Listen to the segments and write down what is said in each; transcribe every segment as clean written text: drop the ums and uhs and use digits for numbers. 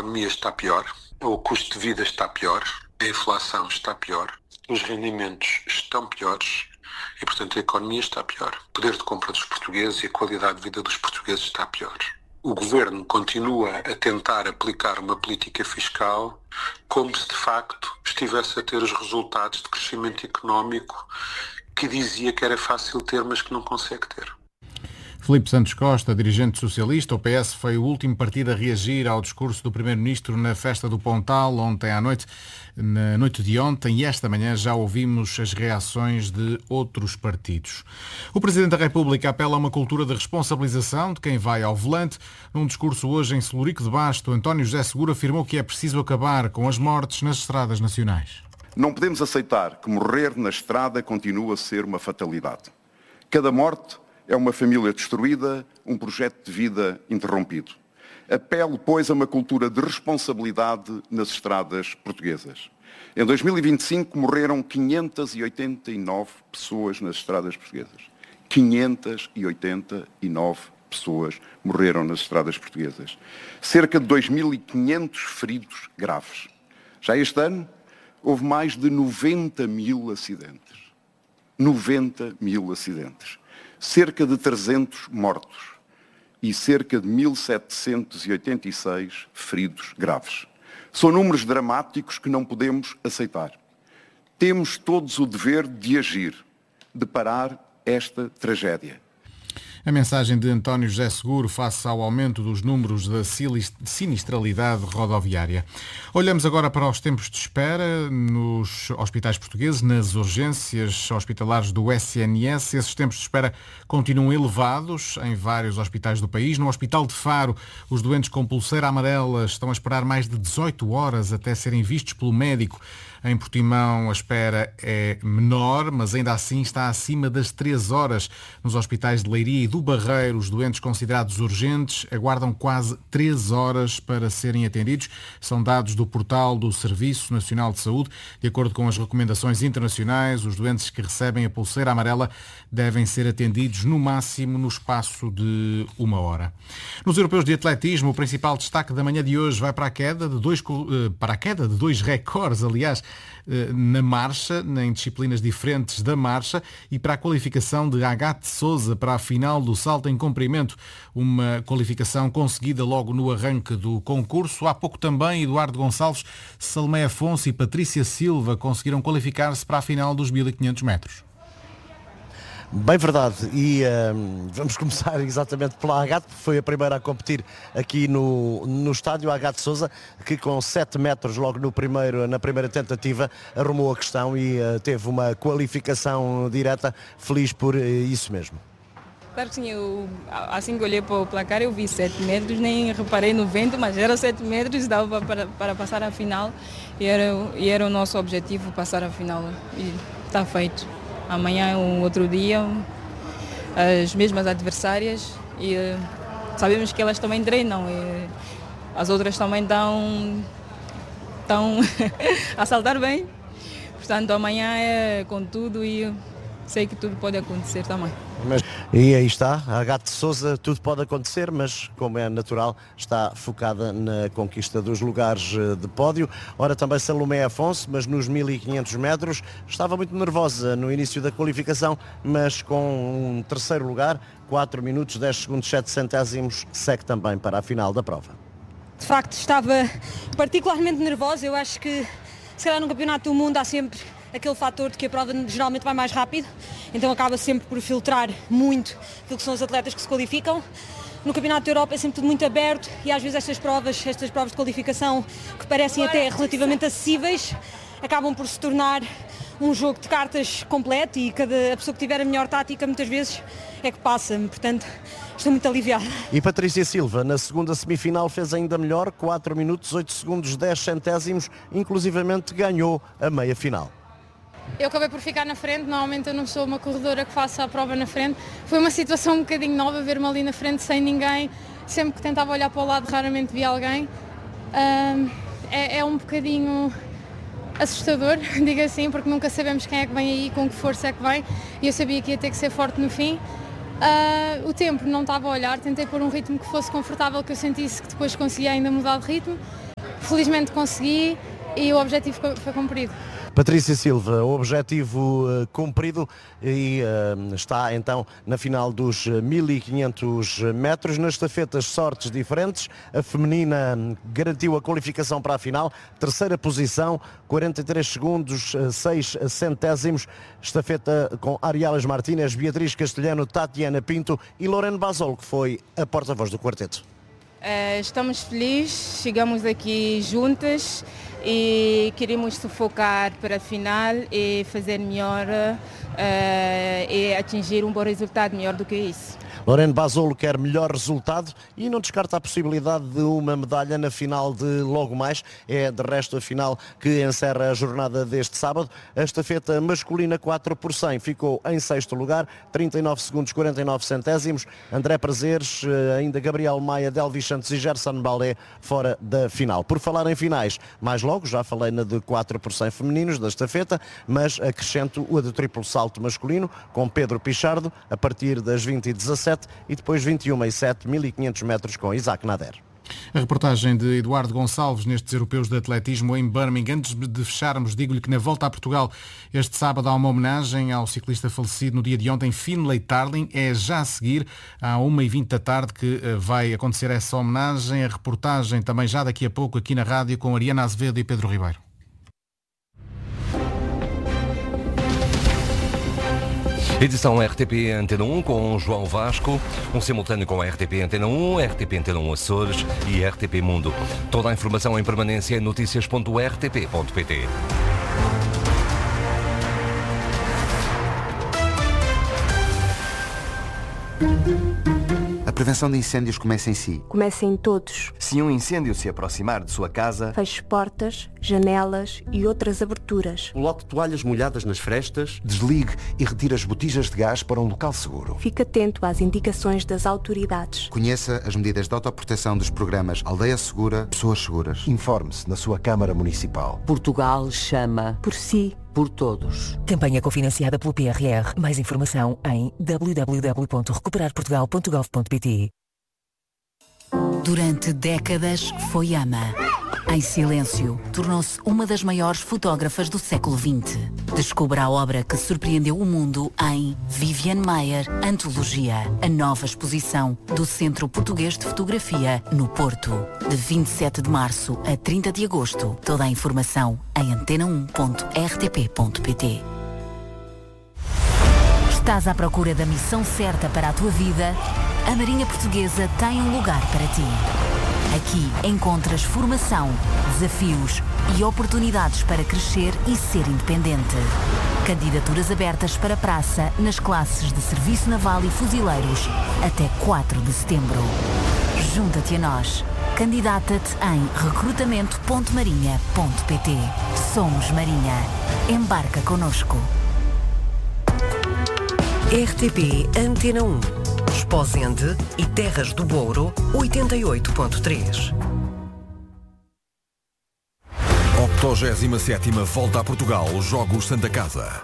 economia está pior, o custo de vida está pior, a inflação está pior, os rendimentos estão piores e, portanto, a economia está pior. O poder de compra dos portugueses e a qualidade de vida dos portugueses está pior. O governo continua a tentar aplicar uma política fiscal como se, de facto, estivesse a ter os resultados de crescimento económico que dizia que era fácil ter, mas que não consegue ter. Filipe Santos Costa, dirigente socialista, o PS foi o último partido a reagir ao discurso do Primeiro-Ministro na festa do Pontal ontem à noite. Na noite de ontem e esta manhã já ouvimos as reações de outros partidos. O Presidente da República apela a uma cultura de responsabilização de quem vai ao volante. Num discurso hoje em Celurico de Basto, António José Seguro afirmou que é preciso acabar com as mortes nas estradas nacionais. Não podemos aceitar que morrer na estrada continue a ser uma fatalidade. Cada morte é uma família destruída, um projeto de vida interrompido. Apelo, pois, a uma cultura de responsabilidade nas estradas portuguesas. Em 2025 morreram 589 pessoas nas estradas portuguesas. 589 pessoas morreram nas estradas portuguesas. Cerca de 2.500 feridos graves. Já este ano houve mais de 90 mil acidentes. 90 mil acidentes. Cerca de 300 mortos e cerca de 1.786 feridos graves. São números dramáticos que não podemos aceitar. Temos todos o dever de agir, de parar esta tragédia. A mensagem de António José Seguro face ao aumento dos números da sinistralidade rodoviária. Olhamos agora para os tempos de espera nos hospitais portugueses, nas urgências hospitalares do SNS. Esses tempos de espera continuam elevados em vários hospitais do país. No Hospital de Faro, os doentes com pulseira amarela estão a esperar mais de 18 horas até serem vistos pelo médico. Em Portimão a espera é menor, mas ainda assim está acima das 3 horas. Nos hospitais de Leiria e do Barreiro, os doentes considerados urgentes aguardam quase 3 horas para serem atendidos. São dados do portal do Serviço Nacional de Saúde. De acordo com as recomendações internacionais, os doentes que recebem a pulseira amarela devem ser atendidos no máximo no espaço de 1 hora. Nos europeus de atletismo, o principal destaque da manhã de hoje vai para a queda de dois recordes, aliás, na marcha, em disciplinas diferentes da marcha, e para a qualificação de Agathe Sousa para a final do salto em comprimento, uma qualificação conseguida logo no arranque do concurso. Há pouco também Eduardo Gonçalves, Salomé Afonso e Patrícia Silva conseguiram qualificar-se para a final dos 1.500 metros. Bem verdade, e vamos começar exatamente pela Agathe, que foi a primeira a competir aqui no estádio. A Agathe Sousa, que com 7 metros logo na primeira tentativa arrumou a questão e teve uma qualificação direta. Feliz por isso mesmo. Claro que sim, assim que olhei para o placar eu vi 7 metros, nem reparei no vento, mas era 7 metros, dava para passar a final e era o nosso objetivo, passar a final, e está feito. Amanhã é um outro dia, as mesmas adversárias, e sabemos que elas também treinam e as outras também estão a saltar bem. Portanto, amanhã é com tudo e sei que tudo pode acontecer também. E aí está, a Agathe Sousa, tudo pode acontecer, mas como é natural, está focada na conquista dos lugares de pódio. Ora, também Salomé Afonso, mas nos 1.500 metros, estava muito nervosa no início da qualificação, mas com um terceiro lugar, 4 minutos, 10 segundos, 7 centésimos, segue também para a final da prova. De facto, estava particularmente nervosa. Eu acho que, se calhar, no Campeonato do Mundo há sempre aquele fator de que a prova geralmente vai mais rápido, então acaba sempre por filtrar muito aquilo que são os atletas que se qualificam. No Campeonato da Europa é sempre tudo muito aberto e às vezes estas provas de qualificação, que parecem até relativamente acessíveis, acabam por se tornar um jogo de cartas completo e a pessoa que tiver a melhor tática muitas vezes é que passa, portanto estou muito aliviada. E Patrícia Silva, na segunda semifinal, fez ainda melhor, 4 minutos, 8 segundos, 10 centésimos, inclusivamente ganhou a meia final. Eu acabei por ficar na frente, normalmente eu não sou uma corredora que faça a prova na frente. Foi uma situação um bocadinho nova, ver-me ali na frente sem ninguém. Sempre que tentava olhar para o lado, raramente via alguém. É um bocadinho assustador, digo assim, porque nunca sabemos quem é que vem aí, com que força é que vem. E eu sabia que ia ter que ser forte no fim. O tempo não estava a olhar, tentei pôr um ritmo que fosse confortável, que eu sentisse que depois conseguia ainda mudar de ritmo. felizmente consegui e o objetivo foi cumprido. Patrícia Silva, o objetivo cumprido e está então na final dos 1500 metros. Nas estafetas, sortes diferentes. A feminina garantiu a qualificação para a final. Terceira posição, 43 segundos, 6 centésimos. Estafeta com Ariales Martínez, Beatriz Castelhano, Tatiana Pinto e Lorena Basol, que foi a porta-voz do quarteto. Estamos felizes, chegamos aqui juntas e queremos se focar para a final e fazer melhor e atingir um bom resultado, melhor do que isso. Lorena Basolo quer melhor resultado e não descarta a possibilidade de uma medalha na final de logo mais. É de resto a final que encerra a jornada deste sábado. A estafeta masculina 4x100 ficou em sexto lugar, 39 segundos 49 centésimos. André Prazeres, ainda Gabriel Maia, Delvis Santos e Gerson Baldé fora da final. Por falar em finais, mais logo, já falei na de 4x100 femininos da estafeta, mas acrescento a de triplo salto masculino com Pedro Pichardo a partir das 20h17 e depois 21h07, 1500 metros com Isaac Nader. A reportagem de Eduardo Gonçalves nestes europeus de atletismo em Birmingham. Antes de fecharmos, digo-lhe que na volta a Portugal este sábado há uma homenagem ao ciclista falecido no dia de ontem, Finlay Tarling. É já a seguir, às 1h20 da tarde, que vai acontecer essa homenagem. A reportagem também já daqui a pouco aqui na rádio com Ariana Azevedo e Pedro Ribeiro. Edição RTP Antena 1 com João Vasco, um simultâneo com a RTP Antena 1, RTP Antena 1 Açores e RTP Mundo. Toda a informação em permanência em noticias.rtp.pt. A prevenção de incêndios começa em si. Começa em todos. Se um incêndio se aproximar de sua casa, feche portas, janelas e outras aberturas. Coloque toalhas molhadas nas frestas. Desligue e retire as botijas de gás para um local seguro. Fique atento às indicações das autoridades. Conheça as medidas de autoproteção dos programas Aldeia Segura, Pessoas Seguras. Informe-se na sua Câmara Municipal. Portugal chama por si. Por todos. Campanha cofinanciada pelo PRR. Mais informação em www.recuperarportugal.gov.pt. Durante décadas foi ama. Em silêncio, tornou-se uma das maiores fotógrafas do século XX. Descubra a obra que surpreendeu o mundo em Viviane Maier, Antologia, a nova exposição do Centro Português de Fotografia, no Porto. De 27 de março a 30 de agosto. Toda a informação em antena1.rtp.pt. Estás à procura da missão certa para a tua vida? A Marinha Portuguesa tem um lugar para ti. Aqui encontras formação, desafios e oportunidades para crescer e ser independente. Candidaturas abertas para praça nas classes de Serviço Naval e Fuzileiros até 4 de setembro. Junta-te a nós. Candidata-te em recrutamento.marinha.pt. Somos Marinha. Embarca connosco. RTP Antena 1. Esposende e Terras do Douro, 88.3. 87ª Volta a Portugal, Jogos Santa Casa.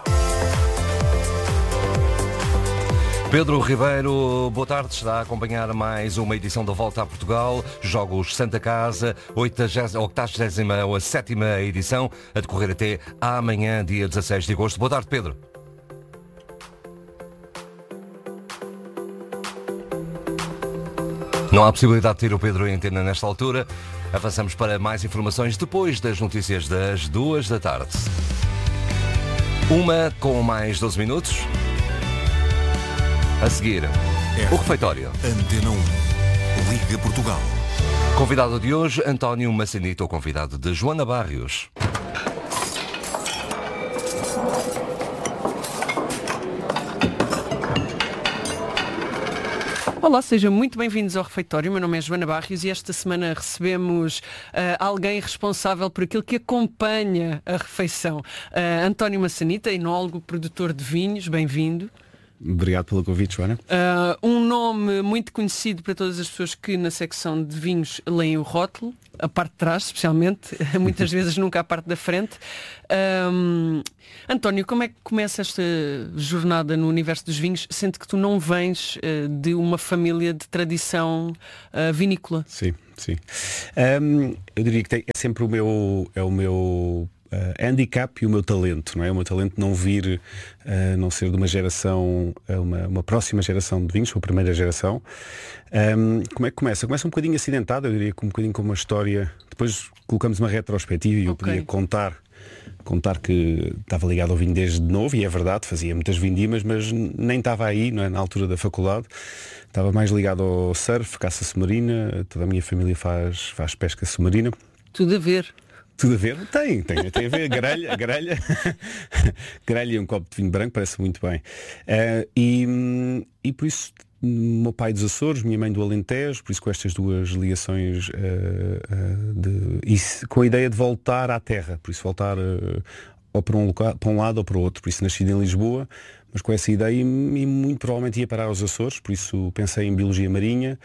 Pedro Ribeiro, boa tarde. Está a acompanhar mais uma edição da Volta a Portugal, Jogos Santa Casa, 87ª edição, a decorrer até amanhã, dia 16 de agosto. Boa tarde, Pedro. Não há possibilidade de ter o Pedro em antena nesta altura. Avançamos para mais informações depois das notícias das 2 da tarde. 1 com mais 12 minutos. A seguir, o refeitório. Antena 1, Liga Portugal. Convidado de hoje, António Massanito, o convidado de Joana Barrios. Olá, sejam muito bem-vindos ao refeitório. Meu nome é Joana Barrios e esta semana recebemos alguém responsável por aquilo que acompanha a refeição. António Massanito, enólogo, produtor de vinhos, bem-vindo. Obrigado pelo convite, Joana. Um nome muito conhecido para todas as pessoas que na secção de vinhos leem o rótulo, a parte de trás especialmente, muitas vezes nunca a parte da frente. António, como é que começa esta jornada no universo dos vinhos, sendo que tu não vens de uma família de tradição vinícola? Sim. Eu diria que é sempre o meu handicap e o meu talento, não é? O meu talento não vir, não ser de uma geração, uma próxima geração de vinhos, ou a primeira geração. Como é que começa? Começa um bocadinho acidentado, eu diria que um bocadinho com uma história. Depois colocamos uma retrospectiva e eu podia contar que estava ligado ao vinho desde novo, e é verdade, fazia muitas vindimas, mas nem estava aí, não é? Na altura da faculdade. Estava mais ligado ao surf, caça submarina, toda a minha família faz pesca submarina. Tudo a ver. Tudo a ver? Tem a ver. Grelha e um copo de vinho branco, parece muito bem. E por isso, meu pai dos Açores, minha mãe do Alentejo, por isso com estas duas ligações com a ideia de voltar à terra, por isso voltar ou para um lado ou para o outro. Por isso nasci em Lisboa, mas com essa ideia e muito provavelmente ia parar aos Açores, por isso pensei em Biologia Marinha,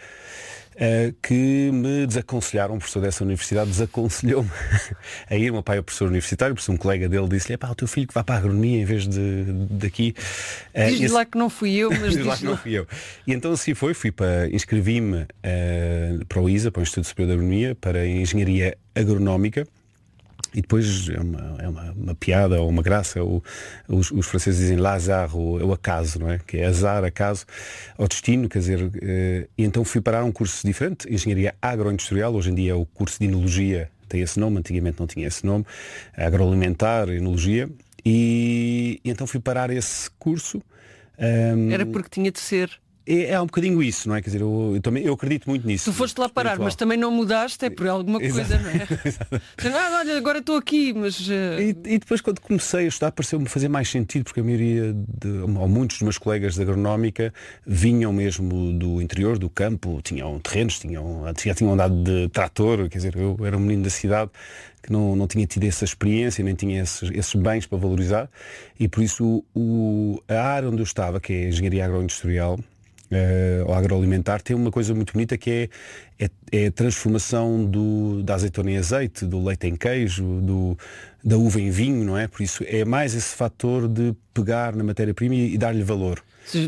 que me desaconselharam, um professor dessa universidade desaconselhou-me a ir. O meu pai é professor universitário, por isso um colega dele disse-lhe: o teu filho que vai para a agronomia em vez daqui. Diz-lhe lá que não fui eu, mas diz lá que não fui eu. E então assim inscrevi-me para o ISA, para o Instituto Superior de Agronomia, para a Engenharia Agronómica. E depois é uma piada ou uma graça, os franceses dizem l'hasard, o acaso, não é? Que é azar, acaso, ao destino, quer dizer, e então fui parar um curso diferente, Engenharia Agroindustrial, hoje em dia é o curso de Enologia, tem esse nome, antigamente não tinha esse nome, Agroalimentar, Enologia, e então fui parar esse curso. Era porque tinha de ser. É um bocadinho isso, não é? Quer dizer, eu acredito muito nisso. Tu foste lá parar, mas também não mudaste, é por alguma coisa, não é? Olha, agora estou aqui, mas... E depois, quando comecei a estudar, pareceu-me fazer mais sentido, porque a maioria, ou muitos dos meus colegas da agronómica vinham mesmo do interior, do campo, tinham terrenos, já tinham andado de trator, quer dizer, eu era um menino da cidade que não tinha tido essa experiência, nem tinha esses bens para valorizar, e por isso a área onde eu estava, que é a Engenharia Agroindustrial, ou agroalimentar, tem uma coisa muito bonita que é a transformação da azeitona em azeite, do leite em queijo, da uva em vinho, não é? Por isso é mais esse fator de pegar na matéria-prima e dar-lhe valor.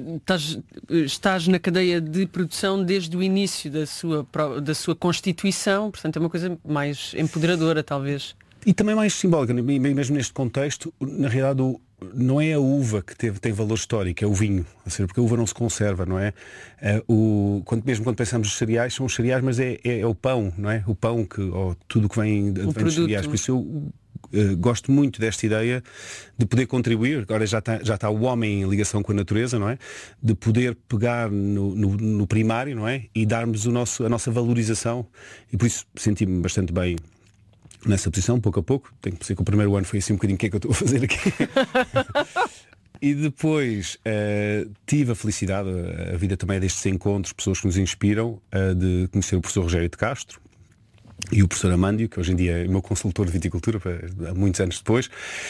Estás na cadeia de produção desde o início da sua constituição, portanto é uma coisa mais empoderadora, talvez. E também mais simbólica, mesmo neste contexto, na realidade não é a uva que tem valor histórico, é o vinho, ou seja, porque a uva não se conserva, não é? Quando pensamos nos cereais, são os cereais, mas é o pão, não é? O pão, ou tudo que vem dos cereais. Por isso eu gosto muito desta ideia de poder contribuir, agora já está o homem em ligação com a natureza, não é? De poder pegar no primário, não é? E darmos a nossa valorização, e por isso senti-me bastante bem nessa posição, pouco a pouco. Tenho que dizer que o primeiro ano foi assim um bocadinho o que é que eu estou a fazer aqui. E depois tive a felicidade, a vida também é destes encontros, pessoas que nos inspiram, de conhecer o professor Rogério de Castro e o professor Amândio, que hoje em dia é meu consultor de viticultura, há muitos anos depois,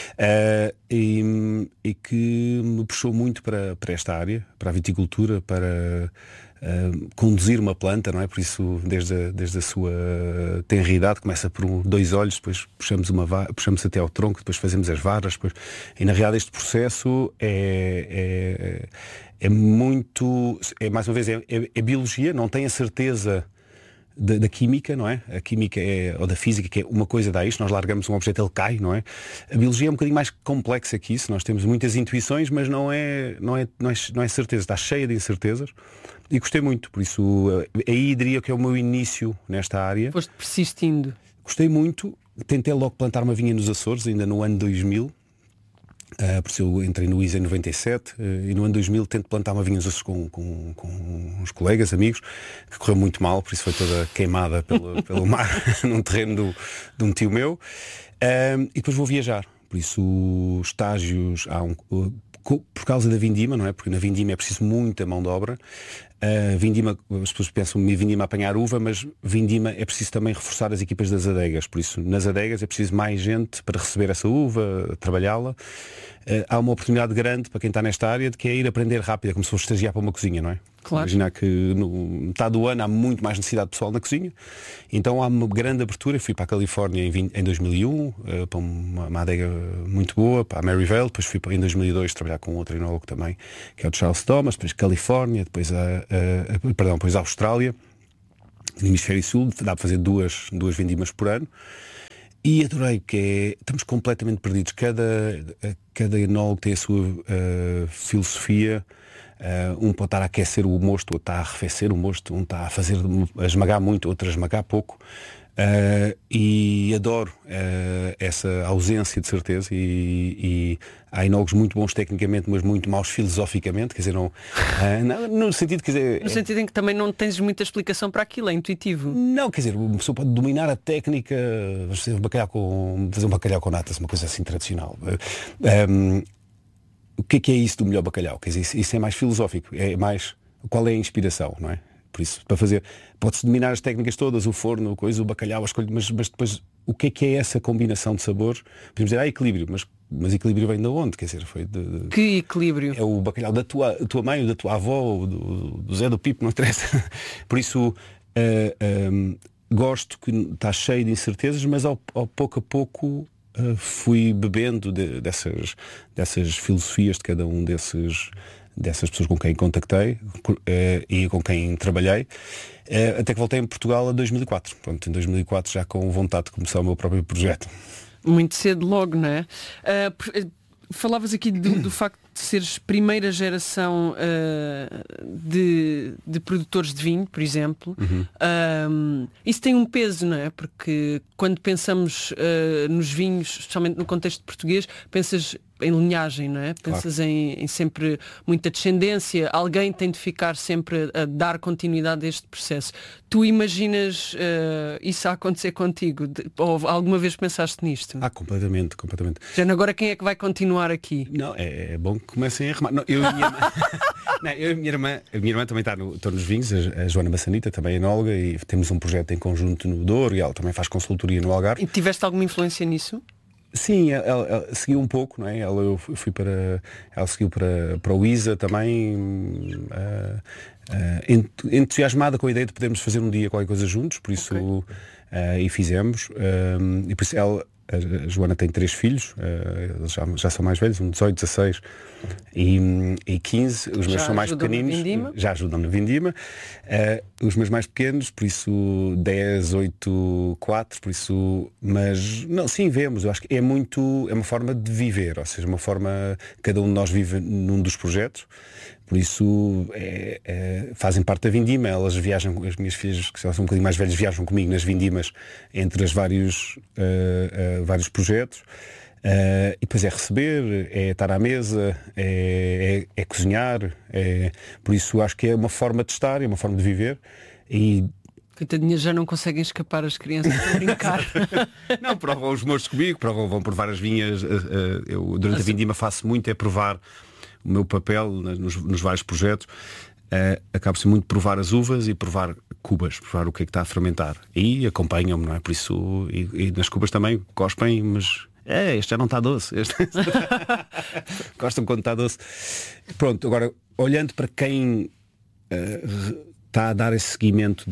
e que me puxou muito para esta área, para a viticultura, para conduzir uma planta, não é? Por isso, desde a sua tenridade, começa por 2 olhos, depois puxamos até ao tronco, depois fazemos as varas, depois... E na realidade este processo é muito... mais uma vez, é biologia, não tem a certeza da química, não é? A química ou da física, que é uma coisa dá isto, nós largamos um objeto, ele cai, não é? A biologia é um bocadinho mais complexa que isso, nós temos muitas intuições, mas não é certeza, está cheia de incertezas, e gostei muito, por isso aí diria que é o meu início nesta área. Foste persistindo. Gostei muito, tentei logo plantar uma vinha nos Açores, ainda no ano 2000, por isso eu entrei no ISA em 97, e no ano 2000 tento plantar uma vinha nos Açores com uns colegas, amigos, que correu muito mal, por isso foi toda queimada pelo mar, num terreno de um tio meu, e depois vou viajar, por isso estágios, por causa da vindima, não é? Porque na vindima é preciso muita mão de obra, Vindima, as pessoas pensam em Vindima apanhar uva, mas Vindima é preciso também reforçar as equipas das adegas. Por isso, nas adegas é preciso mais gente para receber essa uva, trabalhá-la. Há uma oportunidade grande para quem está nesta área de que é ir aprender rápido, é como se fosse estagiar para uma cozinha, não é? Claro. Imaginar que no metade do ano há muito mais necessidade de pessoal na cozinha, então há uma grande abertura. Eu fui para a Califórnia em 2001, para uma adega muito boa, para a Maryvale, depois fui em 2002 trabalhar com outro enólogo também, que é o Charles Thomas, depois Califórnia, depois depois a Austrália, no hemisfério sul, dá para fazer duas vindimas por ano. E adorei, estamos completamente perdidos. Cada enólogo tem a sua filosofia. Um pode estar a aquecer o mosto, outro está a arrefecer o mosto, um está a esmagar muito, outro a esmagar pouco. E adoro essa ausência de certeza, e há enólogos muito bons tecnicamente, mas muito maus filosoficamente, quer dizer, no sentido, quer dizer, no sentido em que também não tens muita explicação para aquilo, é intuitivo. Não, quer dizer, uma pessoa pode dominar a técnica, fazer um bacalhau com natas, uma coisa assim tradicional. O que é isso do melhor bacalhau? Quer dizer, isso é mais filosófico, é mais qual é a inspiração, não é? Por isso, para fazer, pode-se dominar as técnicas todas, o forno, o bacalhau, a escolha, mas depois o que é essa combinação de sabores? Podemos dizer, equilíbrio, mas equilíbrio vem de onde? Quer dizer, foi Que equilíbrio? É o bacalhau da tua mãe, ou da tua avó, ou do Zé do Pipo, não interessa. Por isso, gosto que está cheio de incertezas, mas ao pouco a pouco fui bebendo dessas filosofias de cada um dessas pessoas com quem contactei e com quem trabalhei, até que voltei em Portugal em 2004. Pronto, em 2004 já com vontade de começar o meu próprio projeto. Muito cedo logo, não é? Falavas aqui do facto de seres primeira geração de produtores de vinho, por exemplo. Isso tem um peso, não é? Porque quando pensamos nos vinhos, especialmente no contexto português, pensas em linhagem, não é? Pensas em sempre muita descendência, alguém tem de ficar sempre a dar continuidade a este processo. Tu imaginas isso a acontecer contigo? Ou alguma vez pensaste nisto? Completamente. Já agora quem é que vai continuar aqui? Não, é bom que comecem a remar. Não, eu e a minha irmã também está nos vinhos, a Joana Massanita, também é enóloga, e temos um projeto em conjunto no Douro, e ela também faz consultoria no Algarve. E tiveste alguma influência nisso? Sim, ela seguiu um pouco, não é? Ela seguiu para o ISA também, entusiasmada com a ideia de podermos fazer um dia qualquer coisa juntos, por isso e fizemos, e por isso a Joana tem 3 filhos, eles já são mais velhos, 18, 16 e 15, os meus são mais pequeninos, já ajudam na vindima, os meus mais pequenos, por isso 10, 8, 4, por isso, mas não, sim, vemos, eu acho que é uma forma de viver, ou seja, uma forma, cada um de nós vive num dos projetos, por isso fazem parte da vindima, elas viajam, as minhas filhas, que são um bocadinho mais velhas, viajam comigo nas vindimas entre os vários projetos. E depois é receber, é estar à mesa, é cozinhar, por isso acho que é uma forma de estar, é uma forma de viver. E coitadinhas, já não conseguem escapar as crianças a brincar. Não, provam os mostos comigo, vão provar as vinhas. Eu durante a vindima faço muito, é provar o meu papel nos vários projetos. Acabo por muito provar as uvas e provar cubas, provar o que é que está a fermentar. E acompanham-me, não é? Por isso, e nas cubas também cospem, mas este já não está doce. Gostam quando está doce. Pronto, agora, olhando para quem está a dar esse seguimento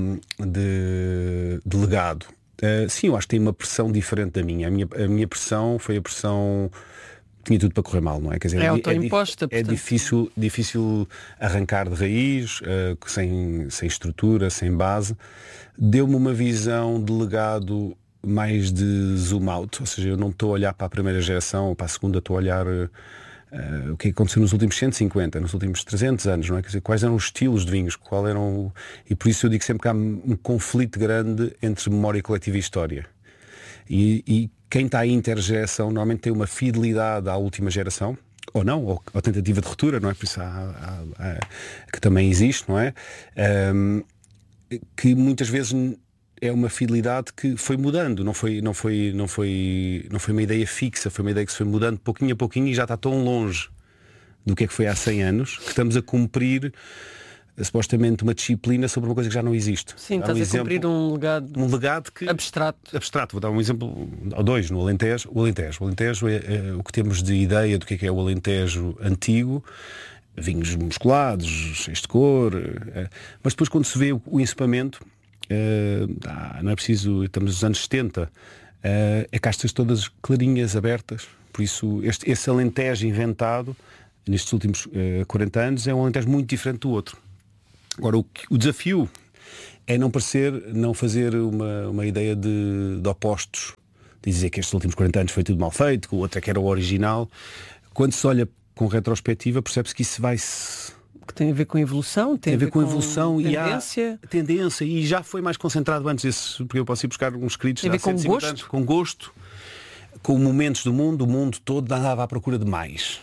de legado, sim, eu acho que tem uma pressão diferente da minha. A minha pressão foi a pressão... Tinha tudo para correr mal, não é? Quer dizer, autoimposta, é difícil arrancar de raiz, sem estrutura, sem base. Deu-me uma visão de legado mais de zoom out, ou seja, eu não estou a olhar para a primeira geração ou para a segunda, estou a olhar o que aconteceu nos últimos 150, nos últimos 300 anos, não é? Quer dizer, quais eram os estilos de vinhos, e por isso eu digo sempre que há um conflito grande entre memória coletiva e história. E quem está em intergeração normalmente tem uma fidelidade à última geração, ou não, ou tentativa de ruptura, não é? Por isso que também existe, não é? Que muitas vezes é uma fidelidade que foi mudando, não foi uma ideia fixa, foi uma ideia que se foi mudando pouquinho a pouquinho e já está tão longe do que é que foi há 100 anos que estamos a cumprir supostamente uma disciplina sobre uma coisa que já não existe. Sim, estás a cumprir um legado que abstrato. Vou dar um exemplo ou dois. No Alentejo. O Alentejo é o que temos de ideia do que é o Alentejo antigo. Vinhos musculados, cheios de cor. Mas depois quando se vê o encipamento, não é preciso, estamos nos anos 70, é castas todas clarinhas, abertas. Por isso, esse Alentejo inventado, nestes últimos 40 anos, é um Alentejo muito diferente do outro. Agora, o desafio é não fazer uma ideia de opostos. Dizer que estes últimos 40 anos foi tudo mal feito, que o outro é que era o original. Quando se olha com retrospectiva, percebe-se que isso que tem a ver com evolução, tem a ver com evolução tendência, e já foi mais concentrado antes, porque eu posso ir buscar uns escritos tem a ver com gosto? Anos, com gosto, com momentos do mundo, o mundo todo andava à procura de mais,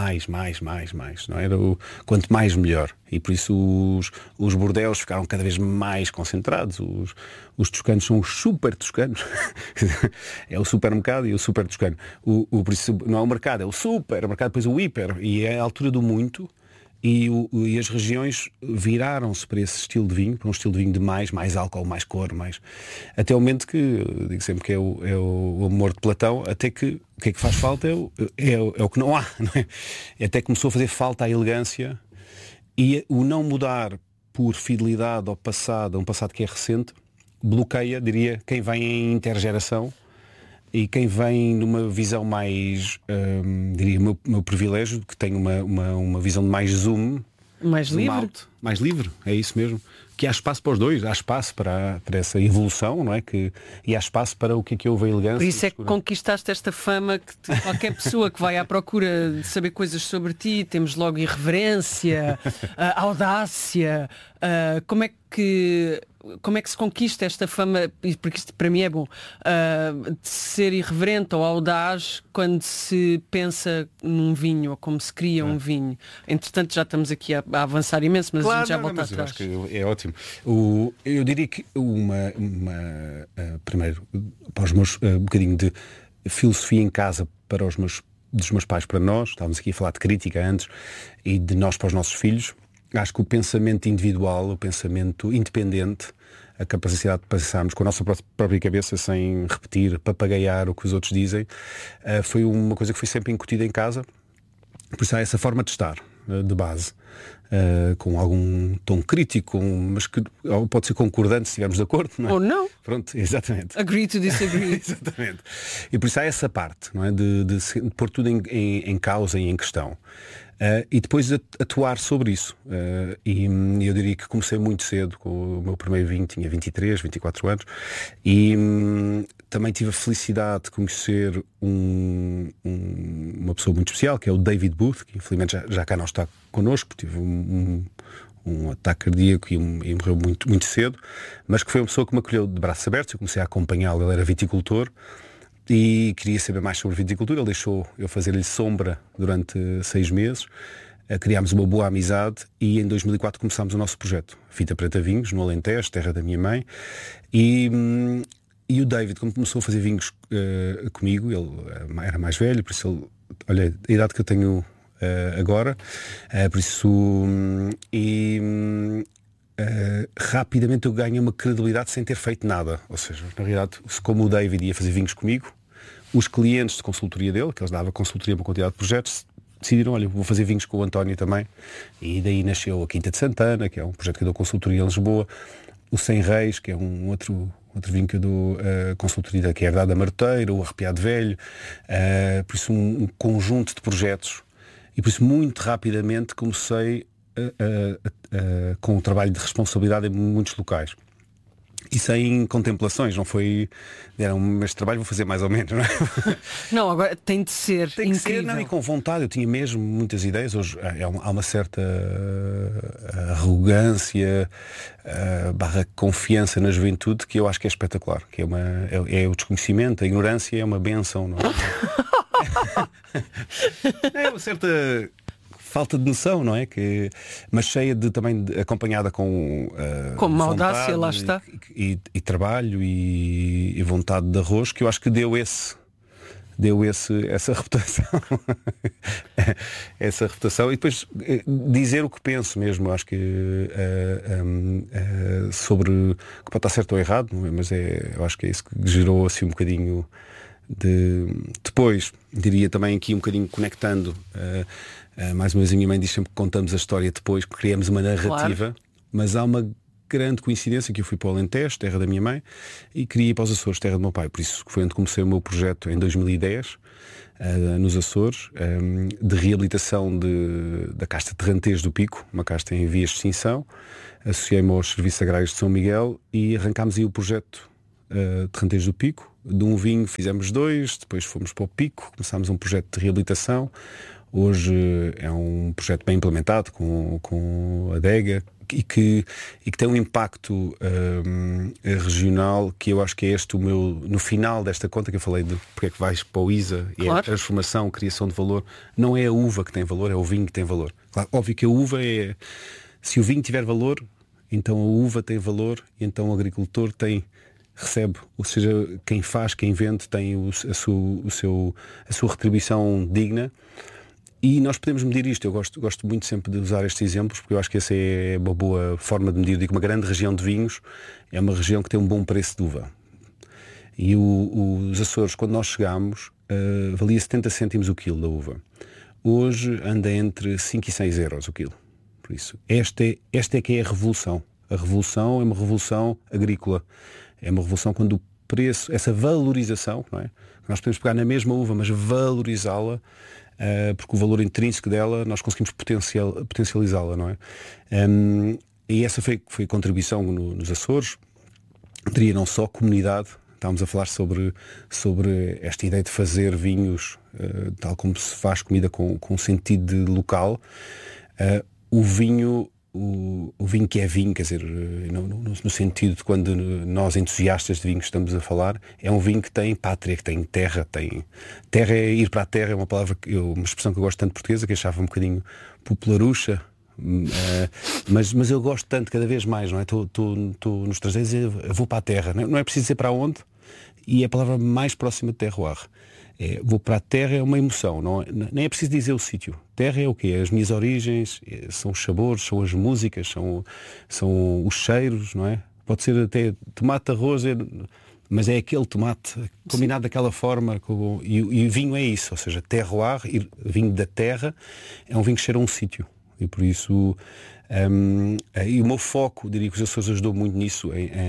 não era quanto mais melhor, e por isso os bordéus ficaram cada vez mais concentrados. Os toscanos são os super toscanos. É o supermercado e o super toscano. Por isso não é o mercado, é o supermercado, depois o hiper, e é a altura do muito. E as regiões viraram-se para esse estilo de vinho, para um estilo de vinho de mais álcool, mais cor, até o momento que, eu digo sempre que é o amor de Platão, até que o que é que faz falta é o que não há, não é? Até começou a fazer falta a elegância, e o não mudar por fidelidade ao passado, a um passado que é recente, bloqueia, diria, quem vem em intergeração. E quem vem numa visão mais, diria, o meu privilégio, que tem uma visão de mais zoom. Mais livre? Alto, mais livre, é isso mesmo. Que há espaço para os dois, há espaço para essa evolução, não é? E há espaço para o que houve a elegância. Por isso é que conquistaste esta fama que qualquer pessoa que vai à procura de saber coisas sobre ti, temos logo irreverência, audácia, como é que se conquista esta fama, porque isto para mim é bom, de ser irreverente ou audaz quando se pensa num vinho, ou como se cria um vinho. Entretanto, já estamos aqui a avançar imenso, mas a gente já volta atrás. Acho que é ótimo. Eu diria que primeiro, para os meus, um bocadinho de filosofia em casa para dos meus pais para nós, estávamos aqui a falar de crítica antes, e de nós para os nossos filhos. Acho que o pensamento individual, o pensamento independente, a capacidade de pensarmos com a nossa própria cabeça sem repetir, papagaiar o que os outros dizem, foi uma coisa que foi sempre incutida em casa. Por isso há essa forma de estar, de base, com algum tom crítico, mas que pode ser concordante se estivermos de acordo, não é? Ou não. Pronto, exatamente. Agree to disagree. Exatamente. E por isso há essa parte, não é? De pôr tudo em causa e em questão. E depois atuar sobre isso. E eu diria que comecei muito cedo, com o meu primeiro vinho, tinha 23, 24 anos, e também tive a felicidade de conhecer uma pessoa muito especial, que é o David Booth, que infelizmente já cá não está connosco, tive um ataque cardíaco e morreu muito, muito cedo, mas que foi uma pessoa que me acolheu de braços abertos. Eu comecei a acompanhá-lo, ele era viticultor, e queria saber mais sobre viticultura. Ele deixou eu fazer-lhe sombra durante 6 meses. Criámos uma boa amizade e em 2004 começámos o nosso projeto Fita Preta Vinhos, no Alentejo, terra da minha mãe. E o David, como começou a fazer vinhos comigo, ele era mais velho, por isso olha a idade que eu tenho agora, por isso rapidamente eu ganhei uma credibilidade sem ter feito nada. Ou seja, na realidade, como o David ia fazer vinhos comigo, os clientes de consultoria dele, que eles davam consultoria para uma quantidade de projetos, decidiram, olha, vou fazer vinhos com o António também. E daí nasceu a Quinta de Santana, que é um projeto que eu dou consultoria em Lisboa, o 100 Reis, que é um outro vinho que eu dou consultoria, que é a Herdade da Marteira, o Arrepiado Velho, por isso um conjunto de projetos. E por isso muito rapidamente comecei com o trabalho de responsabilidade em muitos locais. E sem contemplações, não foi... Era um mês de trabalho, vou fazer mais ou menos, não é? Não, agora tem de ser incrível. Não, e com vontade, eu tinha mesmo muitas ideias. Hoje há uma certa arrogância barra confiança na juventude que eu acho que é espetacular, que é o desconhecimento, a ignorância é uma benção, não é? É uma certa falta de noção, não é? Mas cheia também acompanhada com uma audácia, lá está. E trabalho e vontade de arroz, que eu acho que deu deu essa reputação. Essa reputação. E depois dizer o que penso mesmo, acho que sobre que pode estar certo ou errado, mas eu acho que é isso que gerou assim um bocadinho de... Depois, diria também aqui um bocadinho conectando, mais uma vez a minha mãe diz sempre que contamos a história depois, que criamos uma narrativa, claro. Mas há uma grande coincidência que eu fui para o Alentejo, terra da minha mãe, e queria ir para os Açores, terra do meu pai. Por isso foi onde comecei o meu projeto em 2010, nos Açores, de reabilitação da casta de Terrantejo do Pico, uma casta em vias de extinção. Associei-me aos Serviços Agrários de São Miguel e arrancámos aí o projeto Terrantejo do Pico. De um vinho fizemos 2, depois fomos para o Pico, começámos um projeto de reabilitação. Hoje é um projeto bem implementado com a adega e que tem um impacto regional, que eu acho que é este o meu... No final desta conta que eu falei de porque é que vais para o ISA, claro. É a transformação, criação de valor, não é a uva que tem valor, é o vinho que tem valor. Claro, óbvio que a uva é... Se o vinho tiver valor, então a uva tem valor e então o agricultor recebe, ou seja, quem faz, quem vende tem a sua retribuição digna. E nós podemos medir isto. Eu gosto muito sempre de usar estes exemplos, porque eu acho que essa é uma boa forma de medir. Digo, uma grande região de vinhos é uma região que tem um bom preço de uva. E os Açores, quando nós chegámos, valia 70 cêntimos o quilo da uva. Hoje anda entre 5 e 6 euros o quilo. Por isso, esta é que é a revolução. A revolução é uma revolução agrícola. É uma revolução quando o preço, essa valorização, não é? Nós podemos pegar na mesma uva, mas valorizá-la, porque o valor intrínseco dela nós conseguimos potencializá-la, não é? E essa foi a contribuição nos Açores. Diria não só comunidade, estávamos a falar sobre esta ideia de fazer vinhos tal como se faz comida com sentido de local. O vinho que é vinho, quer dizer, no sentido de quando nós entusiastas de vinho estamos a falar, é um vinho que tem pátria, que tem terra. Terra é ir para a terra, é uma palavra uma expressão que eu gosto tanto portuguesa, que achava um bocadinho popularucha, mas eu gosto tanto cada vez mais, não é? Estou nos traseiros e eu vou para a terra, não é preciso dizer para onde, e é a palavra mais próxima de terroir. Vou para a terra é uma emoção, nem é preciso dizer o sítio. Terra é o quê? As minhas origens, são os sabores, são as músicas, são os cheiros, não é? Pode ser até tomate, arroz, mas é aquele tomate combinado daquela forma. E vinho é isso, ou seja, terroir, vinho da terra, é um vinho que cheira a um sítio. E por isso, e o meu foco, diria que os Açores ajudou muito nisso,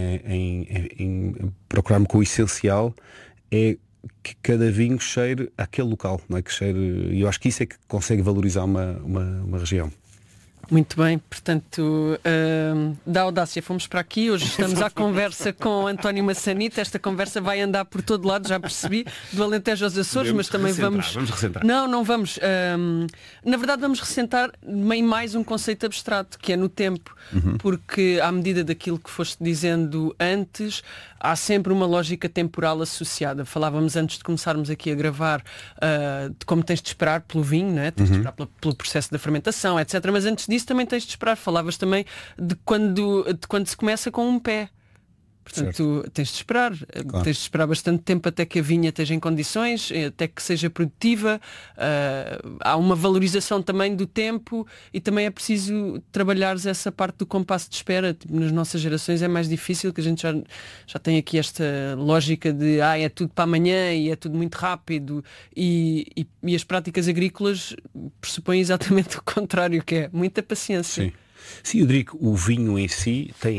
em procurar-me com o essencial, é que cada vinho cheire àquele local, não é? Que cheire, e eu acho que isso é que consegue valorizar uma região. Muito bem, portanto, da audácia fomos para aqui, hoje estamos à conversa com António Massanita. Esta conversa vai andar por todo lado, já percebi, do Alentejo aos Açores, mas também vamos recentrar. Não vamos. Na verdade vamos recentrar em mais um conceito abstrato, que é no tempo, porque à medida daquilo que foste dizendo antes, há sempre uma lógica temporal associada. Falávamos antes de começarmos aqui a gravar de como tens de esperar pelo vinho, né? Tens de esperar pelo processo da fermentação, etc. Mas antes disso também tens de esperar. Falavas também de quando se começa com um pé. Portanto, tens de esperar. Claro. Tens de esperar bastante tempo até que a vinha esteja em condições, até que seja produtiva. Há uma valorização também do tempo e também é preciso trabalhares essa parte do compasso de espera. Tipo, nas nossas gerações é mais difícil, que a gente já tem aqui esta lógica de é tudo para amanhã e é tudo muito rápido e as práticas agrícolas pressupõem exatamente o contrário, que é muita paciência. Sim, eu diria que o vinho em si tem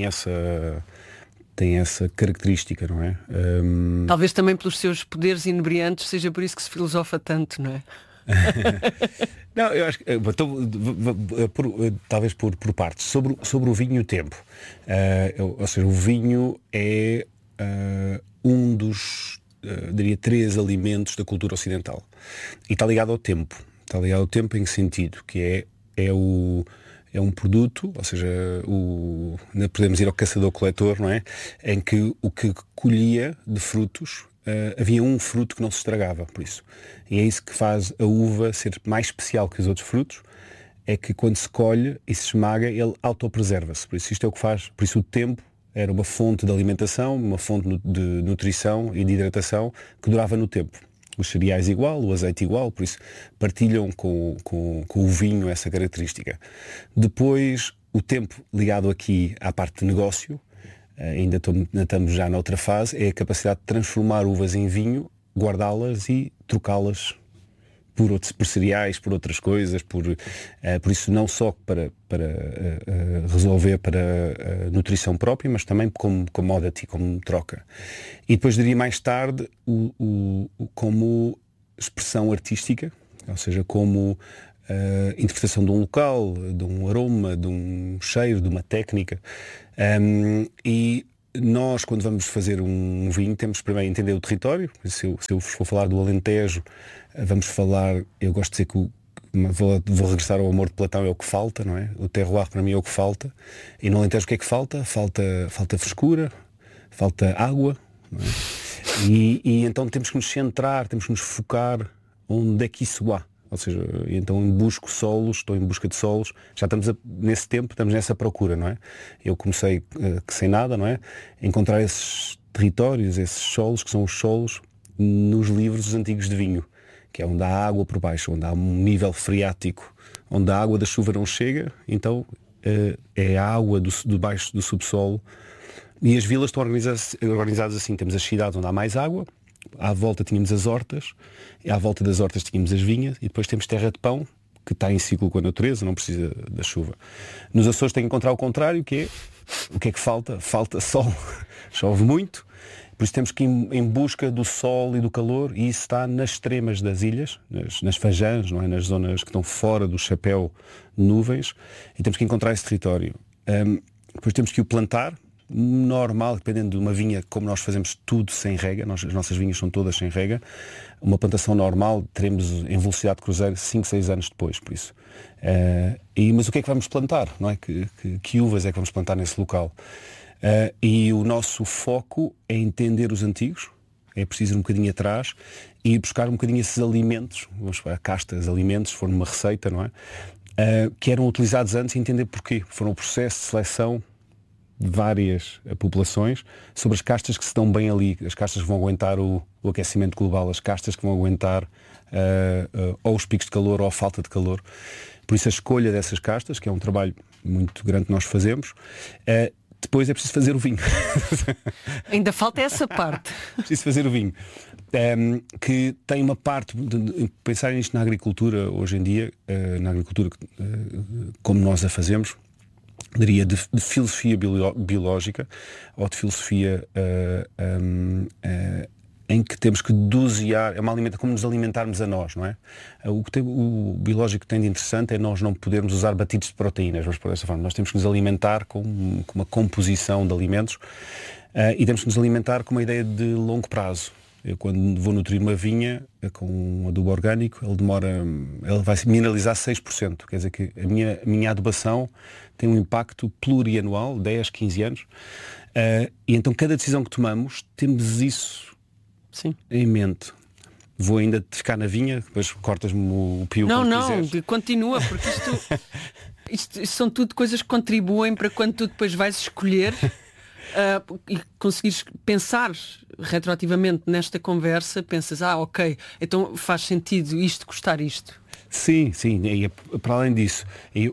essa característica, não é? Talvez também pelos seus poderes inebriantes, seja por isso que se filosofa tanto, não é? Não, eu acho que talvez por partes. Sobre o vinho e o tempo. Ou seja, o vinho é um dos, diria, 3 alimentos da cultura ocidental. E está ligado ao tempo. Está ligado ao tempo em que sentido? Que é um produto, ou seja, podemos ir ao caçador-coletor, não é? Em que o que colhia de frutos, havia um fruto que não se estragava, por isso. E é isso que faz a uva ser mais especial que os outros frutos, é que quando se colhe e se esmaga, ele autopreserva-se. Por isso isto é o que faz. Por isso o tempo era uma fonte de alimentação, uma fonte de nutrição e de hidratação que durava no tempo. os cereais igual, o azeite igual, por isso partilham com o vinho essa característica. Depois, o tempo ligado aqui à parte de negócio, ainda estamos já noutra fase, é a capacidade de transformar uvas em vinho, guardá-las e trocá-las por cereais, por outras coisas, por isso não só para resolver para a nutrição própria, mas também como commodity, como troca. E depois diria mais tarde como expressão artística, ou seja, como interpretação de um local, de um aroma, de um cheiro, de uma técnica. E nós, quando vamos fazer um vinho, temos primeiro entender o território. Se eu for falar do Alentejo, vamos falar, eu gosto de dizer que vou regressar ao amor de Platão, é o que falta, não é? O terroir para mim é o que falta. E no Alentejo o que é que falta? Falta frescura, falta água, não é? E então temos que nos centrar, temos que nos focar onde é que isso há. Ou seja, então estou em busca de solos, já estamos nesse tempo, estamos nessa procura, não é? Eu comecei sem nada, não é? Encontrar esses territórios, esses solos, que são os solos nos livros antigos de vinho, que é onde há água por baixo, onde há um nível freático, onde a água da chuva não chega, então é a água de baixo do subsolo. E as vilas estão organizadas assim, temos as cidades onde há mais água, à volta tínhamos as hortas, e à volta das hortas tínhamos as vinhas, e depois temos terra de pão, que está em ciclo com a natureza, não precisa da chuva. Nos Açores tem que encontrar o contrário, que é, o que é que falta? Falta sol. Chove muito, por isso temos que ir em busca do sol e do calor, e isso está nas extremas das ilhas, nas fajãs, não é? Nas zonas que estão fora do chapéu de nuvens, e temos que encontrar esse território. Depois temos que o plantar, normal, dependendo de uma vinha, como nós fazemos tudo sem rega, as nossas vinhas são todas sem rega, uma plantação normal teremos em velocidade de cruzeiro 5, 6 anos depois, por isso. Mas o que é que vamos plantar? Não é? Que uvas é que vamos plantar nesse local? E o nosso foco é entender os antigos, é preciso ir um bocadinho atrás e buscar um bocadinho esses alimentos, vamos para a casta de alimentos, se for numa receita, não é? Que eram utilizados antes e entender porquê. Foram o processo de seleção de várias populações sobre as castas que se dão bem ali, as castas que vão aguentar o aquecimento global, as castas que vão aguentar ou os picos de calor ou a falta de calor. Por isso a escolha dessas castas, que é um trabalho muito grande que nós fazemos, depois é preciso fazer o vinho. Ainda falta essa parte. Preciso fazer o vinho. Que tem uma parte de pensar nisto na agricultura hoje em dia, na agricultura como nós a fazemos, diria de filosofia biológica ou de filosofia em que temos que dosear, é uma alimentação, como nos alimentarmos a nós, não é? O biológico que tem de interessante é nós não podermos usar batidos de proteínas, vamos por dessa forma. Nós temos que nos alimentar com uma composição de alimentos e temos que nos alimentar com uma ideia de longo prazo. Eu, quando vou nutrir uma vinha com um adubo orgânico, ele vai mineralizar 6%. Quer dizer que a minha adubação tem um impacto plurianual, 10, 15 anos. E então cada decisão que tomamos, temos isso em mente. Vou ainda ficar na vinha, depois cortas-me o pio. Não, continua, porque isto são tudo coisas que contribuem para quando tu depois vais escolher e conseguires pensar retroativamente nesta conversa, pensas, ok, então faz sentido isto custar isto. Sim, e para além disso, e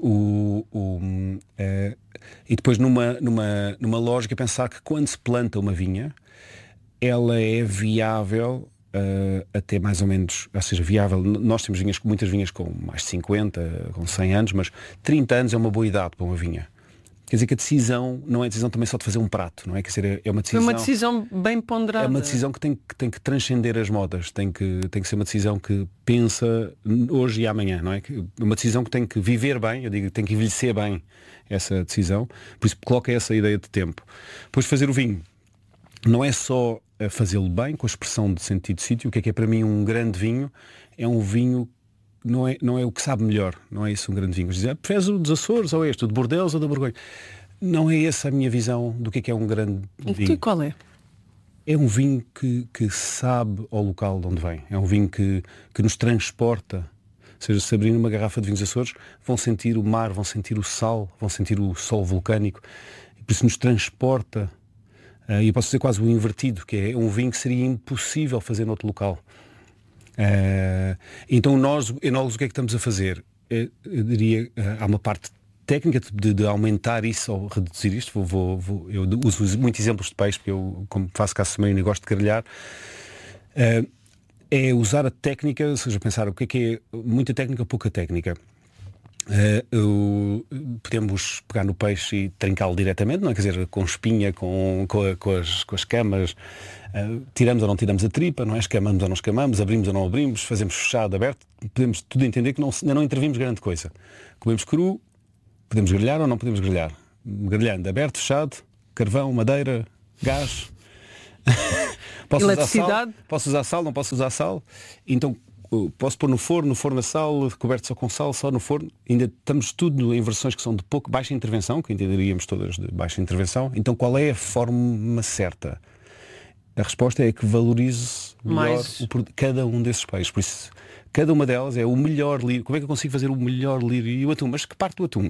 depois numa lógica pensar que quando se planta uma vinha, ela é viável até mais ou menos, ou seja, viável. Nós temos muitas vinhas com mais de 50, com 100 anos, mas 30 anos é uma boa idade para uma vinha. Quer dizer que a decisão não é a decisão também só de fazer um prato, não é? Quer dizer, é uma decisão... É uma decisão bem ponderada. É uma decisão que tem que transcender as modas, tem que ser uma decisão que pensa hoje e amanhã, não é? Uma decisão que tem que viver bem, eu digo, tem que envelhecer bem essa decisão, por isso coloca essa ideia de tempo. Depois fazer o vinho, não é só fazê-lo bem, com a expressão de sentido de sítio. O que é para mim um grande vinho? É um vinho... Não é o que sabe melhor, não é isso um grande vinho. Dizer, preferes o dos Açores ou este, o de Bordeaux ou da Borgonha? Não é essa a minha visão do que é um grande vinho. E qual é? É um vinho que sabe ao local de onde vem. É um vinho que nos transporta. Ou seja, se abrirem uma garrafa de vinhos Açores, vão sentir o mar, vão sentir o sal, vão sentir o sol vulcânico. Por isso nos transporta. E eu posso dizer quase o invertido, que é um vinho que seria impossível fazer noutro local. Então nós, enólogos, o que é que estamos a fazer? Eu diria, há uma parte técnica de aumentar isso ou reduzir isto. Eu uso muitos exemplos de peixe, porque eu, como faço caça submarina e gosto de grelhar, é usar a técnica, ou seja, pensar o que é muita técnica, pouca técnica. Podemos pegar no peixe e trincá-lo diretamente, não é? Quer dizer, com espinha, com as camas, tiramos ou não tiramos a tripa, não é? Escamamos ou não escamamos, abrimos ou não abrimos, fazemos fechado, aberto, podemos tudo entender que ainda não intervimos grande coisa. Comemos cru, podemos grelhar ou não podemos grelhar. Grelhando, aberto, fechado, carvão, madeira, gás. Eletricidade. Posso usar sal, não posso usar sal. Então posso pôr no forno a sal, coberto só com sal, só no forno. Ainda estamos tudo em versões que são de baixa intervenção, que entenderíamos todas de baixa intervenção. Então qual é a forma certa? A resposta é que valorize melhor cada um desses peixes. Por isso, cada uma delas é o melhor lírio. Como é que eu consigo fazer o melhor lírio e o atum? Mas que parte do atum?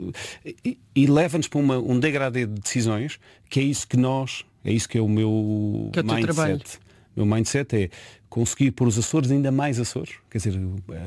E leva-nos para um degradê de decisões, que é isso que é o meu mindset. O meu mindset é conseguir pôr os Açores ainda mais Açores, quer dizer,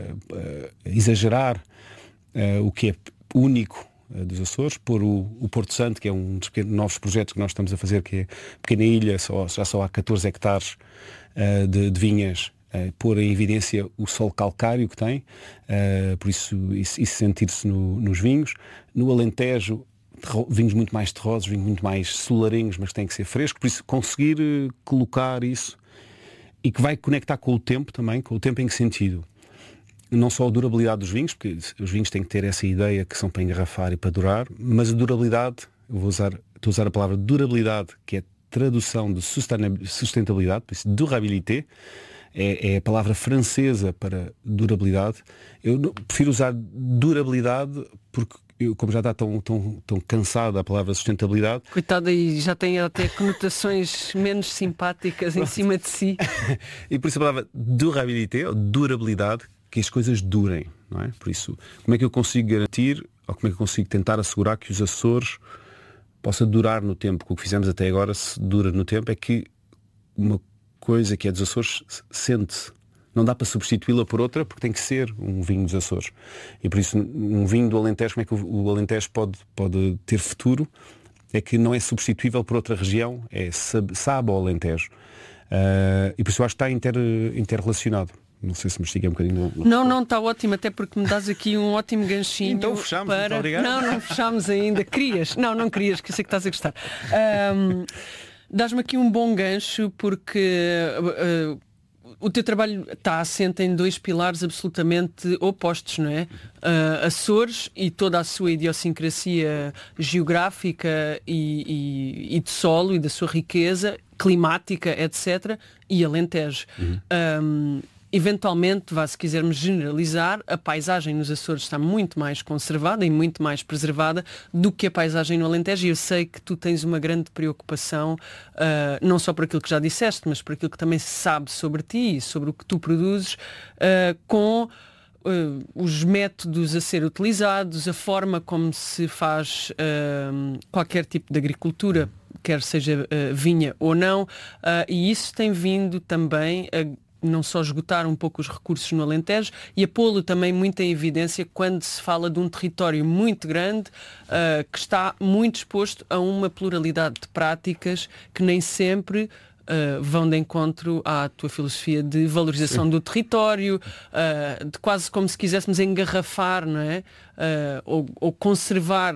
exagerar o que é único dos Açores, pôr o Porto Santo, que é um dos novos projetos que nós estamos a fazer, que é pequena ilha, já só há 14 hectares de vinhas, pôr em evidência o solo calcário que tem, por isso sentir-se nos vinhos. No Alentejo, vinhos muito mais terrosos, vinhos muito mais solarenhos, mas têm que ser frescos, por isso conseguir colocar isso e que vai conectar com o tempo também. Com o tempo em que sentido? Não só a durabilidade dos vinhos, porque os vinhos têm que ter essa ideia que são para engarrafar e para durar, mas a durabilidade, estou a usar a palavra durabilidade, que é a tradução de sustentabilidade, por isso durabilité, é a palavra francesa para durabilidade. Eu prefiro usar durabilidade porque como já está tão cansada a palavra sustentabilidade. Coitada, e já tem até conotações menos simpáticas em cima de si. E por isso a palavra durabilité, ou durabilidade, que as coisas durem, não é? Por isso, como é que eu consigo garantir, ou como é que eu consigo tentar assegurar que os Açores possa durar no tempo? O que fizemos até agora, se dura no tempo, é que uma coisa que é dos Açores sente-se. Não dá para substituí-la por outra, porque tem que ser um vinho dos Açores. E por isso, um vinho do Alentejo, como é que o Alentejo pode ter futuro? É que não é substituível por outra região, sabe ao Alentejo. E por isso eu acho que está interrelacionado. Não sei se me estiquei um bocadinho. Não, está ótimo, até porque me dás aqui um ótimo ganchinho. Então fechamos, muito obrigado. Não fechamos ainda. Querias? Não querias, que eu sei que estás a gostar. Dás-me aqui um bom gancho, porque o teu trabalho está assente em dois pilares absolutamente opostos, não é? Açores e toda a sua idiosincrasia geográfica e de solo e da sua riqueza climática, etc. E Alentejo. Eventualmente, se quisermos generalizar, a paisagem nos Açores está muito mais conservada e muito mais preservada do que a paisagem no Alentejo. E eu sei que tu tens uma grande preocupação, não só por aquilo que já disseste, mas por aquilo que também se sabe sobre ti e sobre o que tu produzes, com os métodos a ser utilizados, a forma como se faz qualquer tipo de agricultura, quer seja vinha ou não, e isso tem vindo também a não só esgotar um pouco os recursos no Alentejo e a pô-lo também muito em evidência quando se fala de um território muito grande que está muito exposto a uma pluralidade de práticas que nem sempre vão de encontro à tua filosofia de valorização do território, de quase como se quiséssemos engarrafar, não é? Ou conservar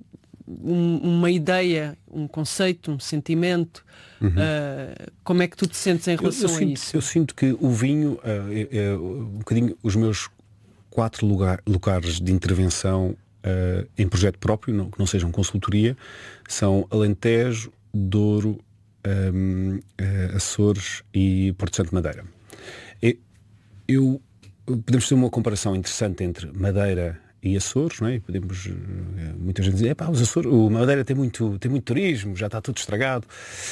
uma ideia, um conceito, um sentimento. Como é que tu te sentes em relação a isso? Eu sinto que o vinho um bocadinho os meus 4 lugares de intervenção em projeto próprio, que não sejam consultoria, são Alentejo, Douro, Açores e Porto Santo Madeira. Podemos fazer uma comparação interessante entre Madeira e Açores, não é? Podemos, muita gente diz, os Açores, o Madeira tem muito turismo, já está tudo estragado.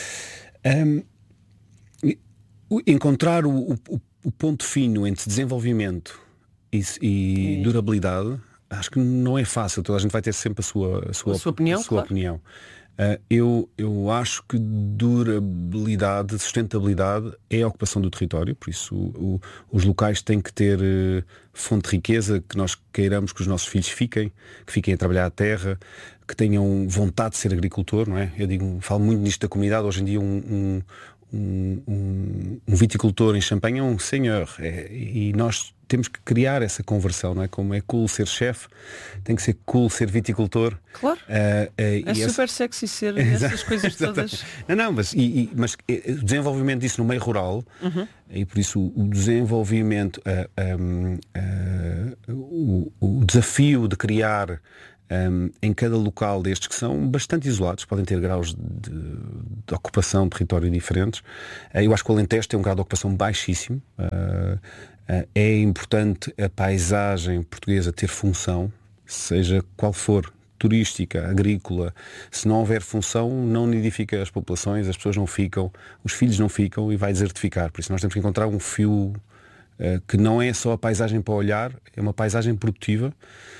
Encontrar o ponto fino entre desenvolvimento e durabilidade, acho que não é fácil. Toda a gente vai ter sempre a sua opinião. Eu acho que durabilidade, sustentabilidade é a ocupação do território, por isso os locais têm que ter fonte de riqueza, que nós queiramos que os nossos filhos que fiquem a trabalhar a terra, que tenham vontade de ser agricultor, não é? Falo muito nisto da comunidade. Hoje em dia um viticultor em Champagne é um senhor, e nós temos que criar essa conversão, não é? Como é cool ser chefe, tem que ser cool ser viticultor. Claro. É super sexy ser essas coisas todas. Mas o desenvolvimento disso no meio rural, e por isso o desenvolvimento, o desafio de criar em cada local destes, que são bastante isolados, podem ter graus de ocupação de território diferentes. Eu acho que o Alentejo tem um grau de ocupação baixíssimo. É importante a paisagem portuguesa ter função, seja qual for, turística, agrícola. Se não houver função, não nidifica as populações, as pessoas não ficam, os filhos não ficam e vai desertificar. Por isso nós temos que encontrar um fio que não é só a paisagem para olhar, é uma paisagem produtiva.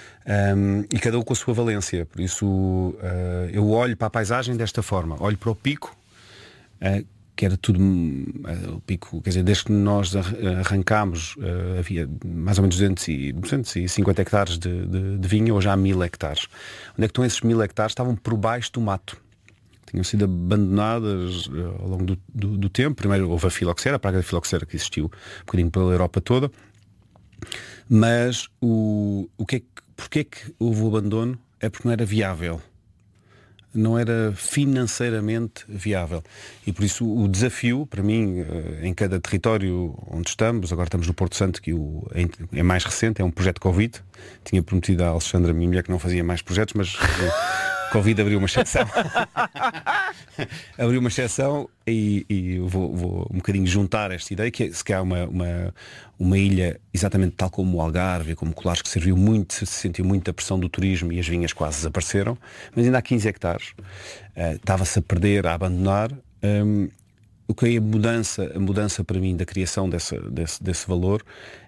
E cada um com a sua valência. Por isso eu olho para a paisagem desta forma, olho para o pico, que era tudo o pico, quer dizer, desde que nós arrancámos havia mais ou menos 250 hectares de vinho, hoje há 1000 hectares. Onde é que estão esses 1000 hectares? Estavam por baixo do mato, tinham sido abandonadas ao longo do tempo. Primeiro houve a praga da filoxera, que existiu um bocadinho pela Europa toda. Mas porquê que houve o abandono? É porque não era viável. Não era financeiramente viável. E por isso o desafio, para mim, em cada território onde estamos, agora estamos no Porto Santo, que é mais recente, é um projeto Covid. Tinha prometido à Alexandra, minha mulher, que não fazia mais projetos, mas Covid abriu uma exceção. Abriu uma exceção e vou um bocadinho juntar esta ideia, que se há uma ilha exatamente tal como o Algarve, como Colares, que se sentiu muito a pressão do turismo e as vinhas quase desapareceram, mas ainda há 15 hectares. Estava-se a perder, a abandonar. O que é a mudança para mim da criação desse valor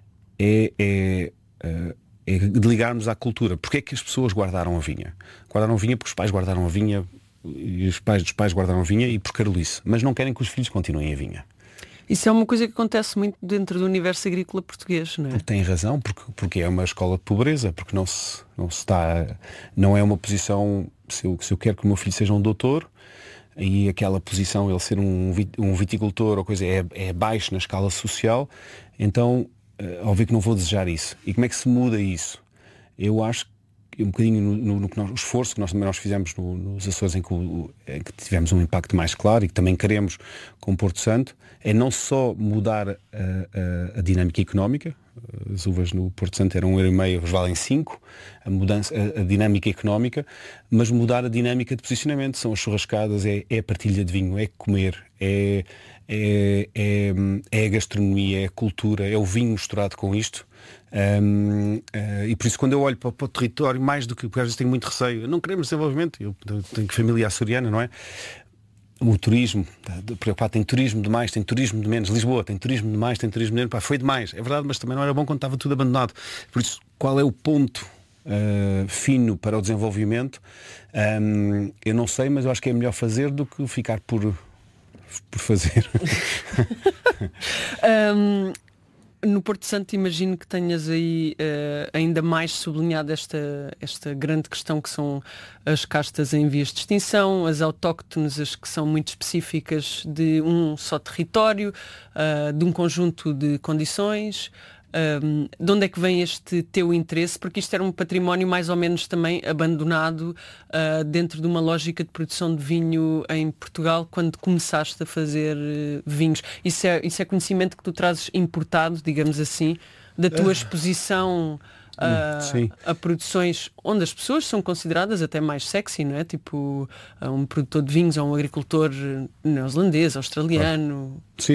é de ligarmos à cultura. Porquê é que as pessoas guardaram a vinha? Guardaram a vinha porque os pais guardaram a vinha e os pais dos pais guardaram a vinha e por carolice, mas não querem que os filhos continuem a vinha. Isso é uma coisa que acontece muito dentro do universo agrícola português, não é? Tem razão, porque é uma escola de pobreza, porque não é uma posição, se eu quero que o meu filho seja um doutor, e aquela posição, ele ser um viticultor ou coisa, é baixo na escala social, então óbvio que não vou desejar isso. E como é que se muda isso? Eu acho que um bocadinho no esforço que nós fizemos nos Açores, em que tivemos um impacto mais claro e que também queremos com Porto Santo, é não só mudar a dinâmica económica. As uvas no Porto Santo eram 1,5 €, valem 5, a dinâmica económica, mas mudar a dinâmica de posicionamento. São as churrascadas, é a partilha de vinho, é comer, é a gastronomia, é a cultura, é o vinho misturado com isto. E por isso, quando eu olho para o território, mais do que, porque às vezes tenho muito receio, não queremos desenvolvimento, eu tenho família açoriana, não é? O turismo, preocupado, tem turismo demais, tem turismo de menos. Lisboa tem turismo demais, tem turismo de menos. Foi demais, é verdade, mas também não era bom quando estava tudo abandonado. Por isso, qual é o ponto fino para o desenvolvimento? Eu não sei, mas eu acho que é melhor fazer do que ficar por fazer. No Porto Santo, imagino que tenhas aí ainda mais sublinhado esta grande questão, que são as castas em vias de extinção, as autóctones, as que são muito específicas de um só território, de um conjunto de condições. De onde é que vem este teu interesse? Porque isto era um património mais ou menos também abandonado dentro de uma lógica de produção de vinho em Portugal, quando começaste a fazer vinhos. Isso é conhecimento que tu trazes importado, digamos assim, da tua exposição a produções onde as pessoas são consideradas até mais sexy, não é? Tipo um produtor de vinhos ou um agricultor neozelandês, australiano. Sim.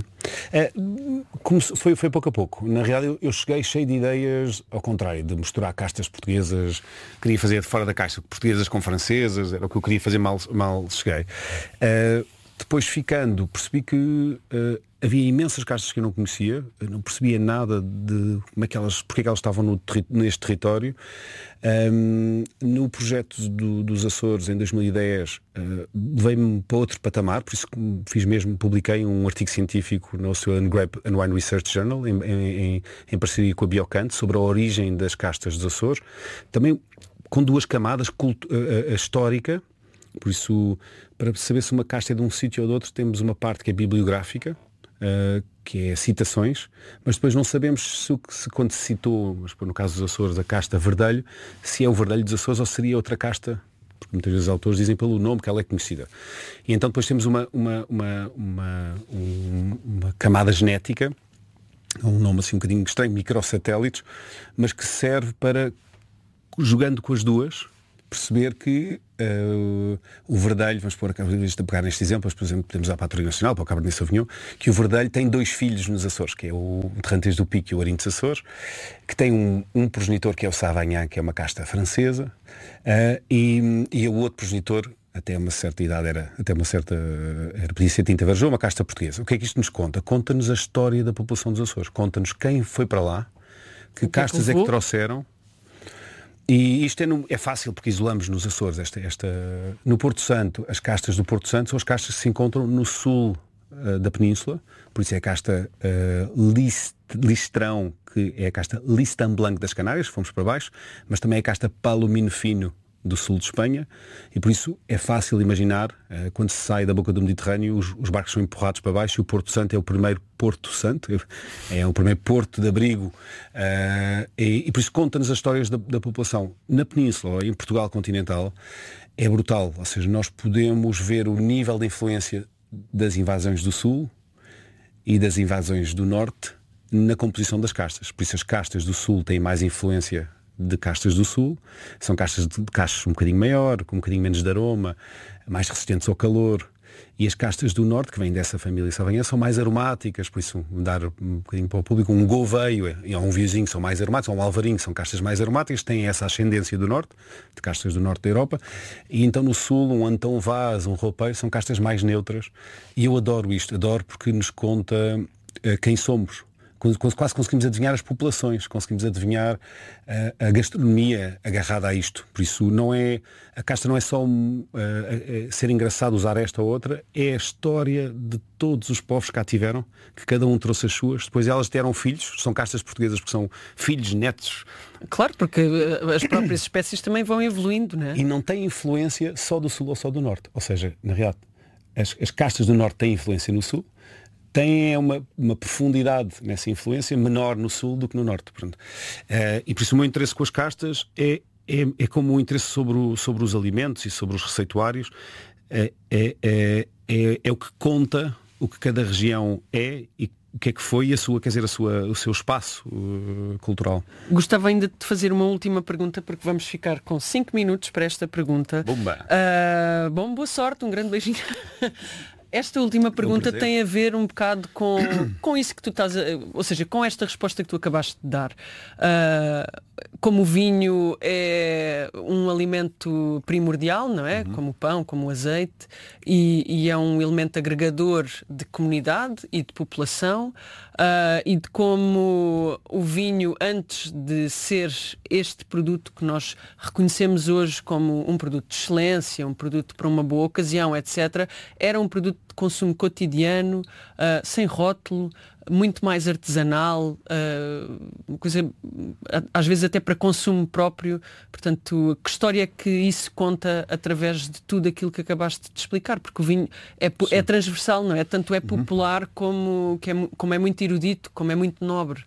Foi pouco a pouco. Na realidade eu cheguei cheio de ideias ao contrário, de misturar castas portuguesas, queria fazer de fora da caixa portuguesas com francesas, era o que eu queria fazer, mal cheguei. Depois percebi que havia imensas castas que eu não conhecia, eu não percebia nada de porque é que elas estavam neste território. No projeto dos Açores, em 2010, veio-me para outro patamar, por isso que publiquei um artigo científico no Australian Grape and Wine Research Journal, em parceria com a Biocant, sobre a origem das castas dos Açores, também com duas camadas, a histórica. Por isso, para saber se uma casta é de um sítio ou de outro, temos uma parte que é bibliográfica, que é citações, mas depois não sabemos se quando se citou, mas no caso dos Açores, a casta Verdelho, se é o Verdelho dos Açores ou seria outra casta, porque muitas vezes os autores dizem pelo nome que ela é conhecida. E então depois temos uma camada genética, um nome assim um bocadinho estranho, microsatélites, mas que serve para, jogando com as duas, perceber que o Verdelho, vamos pegar neste exemplo, mas, por exemplo, podemos dar para a Torre Nacional, para o Cabernet Sauvignon, que o Verdelho tem 2 filhos nos Açores, que é o Terrantes do Pico e o Arinho dos Açores, que tem um progenitor que é o Savagnin, que é uma casta francesa, e o outro progenitor, até uma certa idade, podia ser Tinta Verjou, uma casta portuguesa. O que é que isto nos conta? Conta-nos a história da população dos Açores, conta-nos quem foi para lá, que castas é que trouxeram. E isto é fácil porque isolamos nos Açores no Porto Santo, as castas do Porto Santo são as castas que se encontram no sul da península, por isso é a casta Listrão, que é a casta Listan Blanc das Canárias, fomos para baixo, mas também é a casta Palomino Fino do sul de Espanha, e por isso é fácil imaginar, quando se sai da boca do Mediterrâneo, os barcos são empurrados para baixo e o Porto Santo é o primeiro Porto Santo, é o primeiro porto de abrigo, e por isso conta-nos as histórias da população. Na Península, ou em Portugal continental, é brutal, ou seja, nós podemos ver o nível de influência das invasões do Sul e das invasões do Norte na composição das castas. Por isso as castas do Sul têm mais influência de castas do Sul, são castas de cachos um bocadinho maior, com um bocadinho menos de aroma, mais resistentes ao calor, e as castas do Norte, que vêm dessa família Savagnin, são mais aromáticas, por isso dar um bocadinho para o público, um Gouveio e um Vieuxinho são mais aromáticos, ou um Alvarinho são castas mais aromáticas, têm essa ascendência do Norte, de castas do Norte da Europa, e então no Sul um Antão Vaz, um Roupeiro, são castas mais neutras, e eu adoro isto, adoro porque nos conta quem somos. Quase conseguimos adivinhar as populações, conseguimos adivinhar a gastronomia agarrada a isto. Por isso a casta não é só ser engraçado usar esta ou outra, é a história de todos os povos que cá tiveram, que cada um trouxe as suas, depois elas deram filhos, são castas portuguesas porque são filhos, netos. Claro, porque as próprias espécies também vão evoluindo, não é? E não têm influência só do Sul ou só do Norte. Ou seja, na realidade, as castas do Norte têm influência no Sul, tem uma profundidade nessa influência menor no Sul do que no Norte. E por isso o meu interesse com as castas é como o interesse sobre os alimentos e sobre os receituários. É o que conta o que cada região é e o que é que foi o seu espaço cultural. Gostava ainda de te fazer uma última pergunta, porque vamos ficar com 5 minutos para esta pergunta. Bomba! Boa sorte, um grande beijinho. Esta última pergunta tem a ver um bocado com isso que tu estás ou seja, com esta resposta que tu acabaste de dar. Como o vinho é um alimento primordial, não é? Como o pão, como o azeite, e é um elemento agregador de comunidade e de população, e de como o vinho, antes de ser este produto que nós reconhecemos hoje como um produto de excelência, um produto para uma boa ocasião, etc., era um produto de consumo cotidiano, sem rótulo, muito mais artesanal, uma coisa às vezes até para consumo próprio. Portanto, que história é que isso conta através de tudo aquilo que acabaste de explicar? Porque o vinho é transversal, não é? Tanto é popular como é muito erudito, como é muito nobre.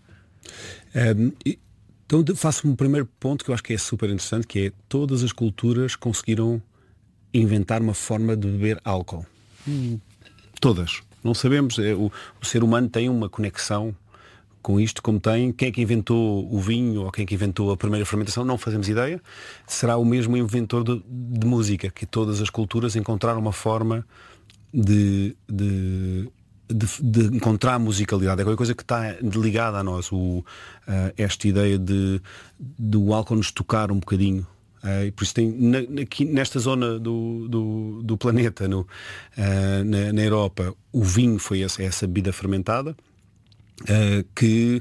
Então faço um primeiro ponto que eu acho que é super interessante, que é todas as culturas conseguiram inventar uma forma de beber álcool. Todas. Não sabemos, o ser humano tem uma conexão com isto, como tem. Quem é que inventou o vinho ou quem é que inventou a primeira fermentação, não fazemos ideia. Será o mesmo inventor de música, que todas as culturas encontraram uma forma de encontrar musicalidade. É qualquer coisa que está ligada a nós. Esta ideia do álcool nos tocar um bocadinho E por isso tem aqui nesta zona do planeta, na Europa, o vinho foi essa bebida fermentada que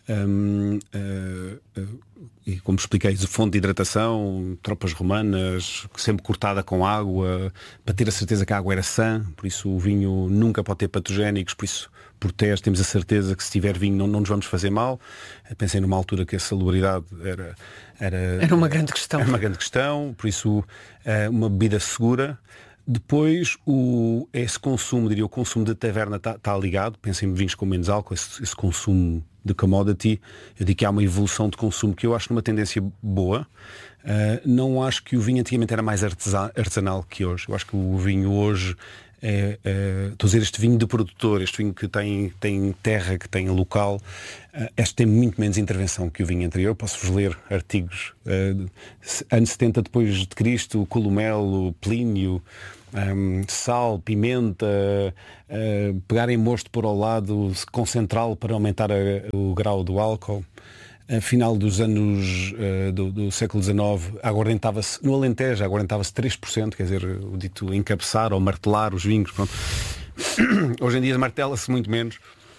e como expliquei, fonte de hidratação, tropas romanas, sempre cortada com água, para ter a certeza que a água era sã, por isso o vinho nunca pode ter patogénicos, por isso protege, temos a certeza que se tiver vinho não nos vamos fazer mal. Pensei numa altura que a salubridade era uma grande questão. Era uma grande questão, por isso uma bebida segura. Depois esse consumo, diria, o consumo de taverna está ligado, pensem em vinhos com menos álcool, esse consumo de commodity, eu digo que há uma evolução de consumo que eu acho numa tendência boa. Não acho que o vinho antigamente era mais artesanal que hoje. Eu acho que o vinho hoje estou a dizer, este vinho de produtor, este vinho que tem terra, que tem local, este tem muito menos intervenção que o vinho anterior. Posso-vos ler artigos anos 70 depois de Cristo, Columelo, Plínio, sal, pimenta, pegarem mosto por ao lado, concentral para aumentar o grau do álcool. A final dos anos do século XIX, aguardentava-se, no Alentejo, aguardentava-se 3%, quer dizer, o dito encabeçar ou martelar os vinhos. Pronto. Hoje em dia martela-se muito menos.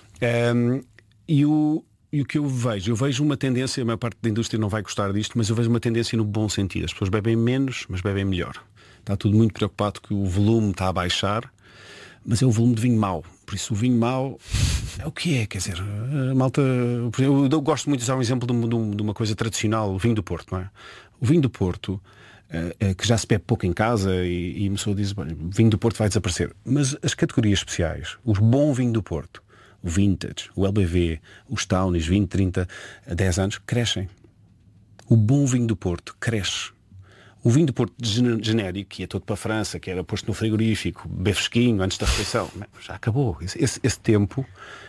E o que eu vejo uma tendência, a maior parte da indústria não vai gostar disto, mas eu vejo uma tendência no bom sentido. As pessoas bebem menos, mas bebem melhor. Está tudo muito preocupado que o volume está a baixar, mas é o volume de vinho mau. Por isso o vinho mau é o que é, quer dizer, a malta... Eu gosto muito de usar um exemplo de uma coisa tradicional, o vinho do Porto, não é? O vinho do Porto, que já se bebe pouco em casa e a pessoa diz, o vinho do Porto vai desaparecer. Mas as categorias especiais, o bom vinho do Porto, o vintage, o LBV, os Townies, 20, 30, 10 anos, crescem. O bom vinho do Porto cresce. O vinho do Porto genérico, que é todo para a França, que era posto no frigorífico, bem fresquinho, antes da refeição, já acabou. Esse tempo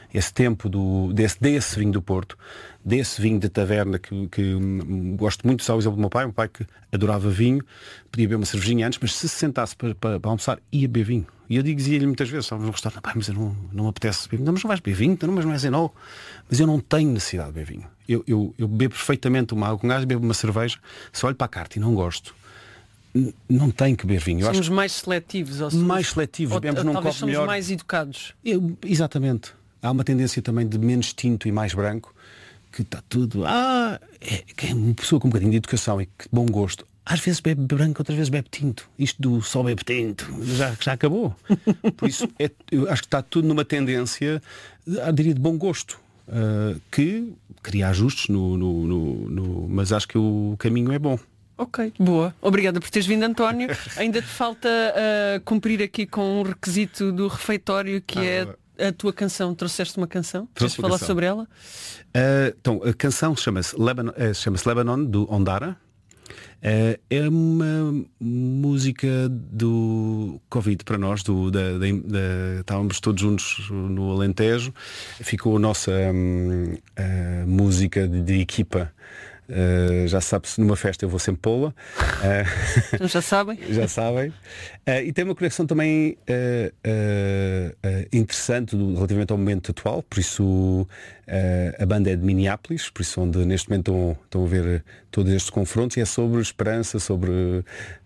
desse vinho do Porto, desse vinho de taverna, que gosto muito de usar o exemplo do meu pai que adorava vinho, podia beber uma cervejinha antes, mas se sentasse para almoçar, ia beber vinho. E eu dizia-lhe muitas vezes, estávamos no restaurante, mas eu não me apetece beber. Não, mas não vais beber vinho? Não, mas não és enol. Mas eu não tenho necessidade de beber vinho. Eu bebo perfeitamente uma água com gás, bebo uma cerveja, se olho para a carta e não gosto, não tem que beber vinho. Somos mais seletivos. Mais seletivos. Bebemos num talvez copo somos melhor. Mais educados. Exatamente. Há uma tendência também de menos tinto e mais branco, que está tudo... é uma pessoa com um bocadinho de educação e que bom gosto. Às vezes bebe branco, outras vezes bebe tinto. Isto do só bebe tinto já acabou. Por isso, eu acho que está tudo numa tendência, diria, de bom gosto. Que cria ajustes, mas acho que o caminho é bom. Ok, boa. Obrigada por teres vindo, António. Ainda te falta cumprir aqui com um requisito do refeitório, que é a tua canção. Trouxeste uma canção? Queres falar sobre ela? Então, a canção chama-se Lebanon, do Ondara. É uma música do Covid para nós, estávamos todos juntos no Alentejo, ficou a nossa música de equipa. Já sabe-se, numa festa eu vou sempre pô-la. Já sabem? Já sabem. E tem uma conexão também interessante relativamente ao momento atual, por isso a banda é de Minneapolis, por isso onde neste momento estão a ver todos estes confrontos, e é sobre esperança, sobre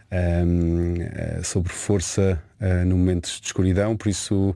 força no momentos de escuridão, por isso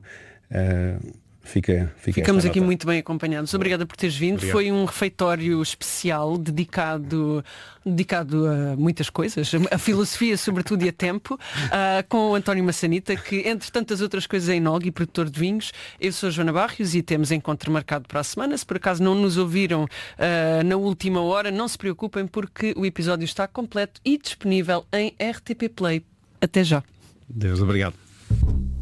ficamos aqui muito bem acompanhados. Obrigada por teres vindo. Obrigado. Foi um refeitório especial dedicado a muitas coisas, a filosofia sobretudo e a tempo, com o António Massanita, que entre tantas outras coisas é enólogo e produtor de vinhos. Eu sou a Joana Barrios e temos encontro marcado para a semana. Se por acaso não nos ouviram na última hora, não se preocupem, porque o episódio está completo e disponível em RTP Play. Até já. Deus, obrigado.